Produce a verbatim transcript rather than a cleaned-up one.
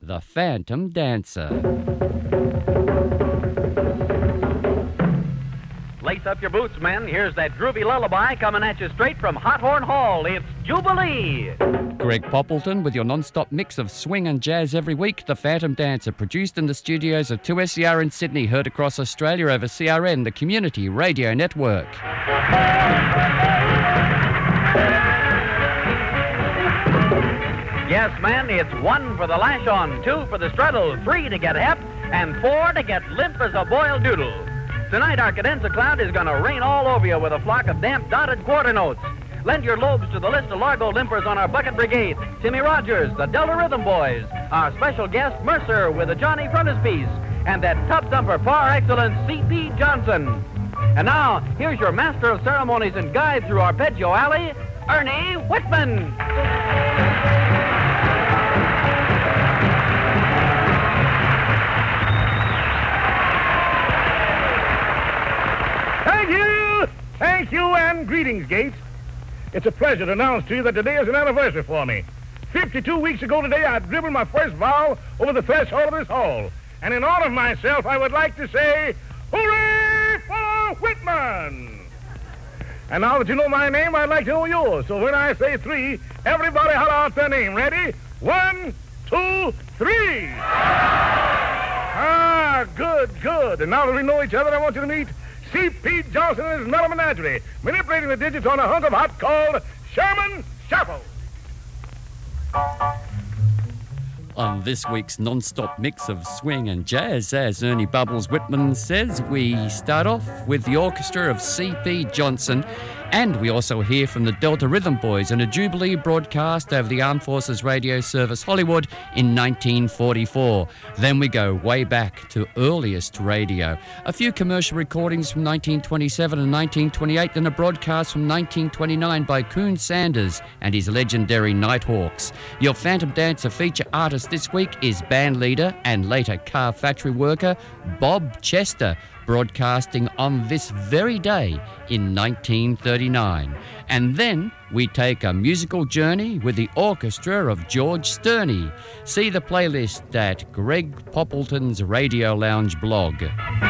The Phantom Dancer. Lace up your boots, men. Here's that groovy lullaby coming at you straight from Hot Horn Hall. It's Jubilee. Greg Poppleton with your non-stop mix of swing and jazz every week. The Phantom Dancer, produced in the studios of two S C R in Sydney, heard across Australia over C R N, the Community Radio Network. Yes, man, it's one for the lash-on, two for the straddle, three to get hep, and four to get limp as a boiled doodle. Tonight, our cadenza cloud is going to rain all over you with a flock of damp dotted quarter notes. Lend your lobes to the list of Largo limpers on our bucket brigade. Timmy Rogers, the Delta Rhythm Boys, our special guest Mercer with the Johnny frontispiece, and that top thumper par excellence C P Johnson. And now, here's your master of ceremonies and guide through Arpeggio Alley, Ernie Whitman. Thank you! Thank you and greetings, Gates. It's a pleasure to announce to you that today is an anniversary for me. fifty-two weeks ago today, I dribbled my first vow over the threshold of this hall. And in honor of myself, I would like to say, hooray for Whitman! And now that you know my name, I'd like to know yours. So when I say three, everybody holler out their name. Ready? One, two, three! Ah, good, good. And now that we know each other, I want you to meet C P Johnson and his mellow menagerie, manipulating the digits on a hunk of hot called Sherman Shuffle. On this week's non-stop mix of swing and jazz, as Ernie Bubbles Whitman says, we start off with the orchestra of C P Johnson, and we also hear from the Delta Rhythm Boys in a Jubilee broadcast over the Armed Forces Radio Service Hollywood in nineteen forty-four. Then we go way back to earliest radio. A few commercial recordings from nineteen twenty-seven and nineteen twenty-eight, then a broadcast from nineteen twenty-nine by Coon Sanders and his legendary Nighthawks. Your Phantom Dancer feature artist this week is band leader and later car factory worker Bob Chester, broadcasting on this very day in nineteen thirty-nine. And then we take a musical journey with the orchestra of George Sterney. See the playlist at Greg Poppleton's Radio Lounge blog.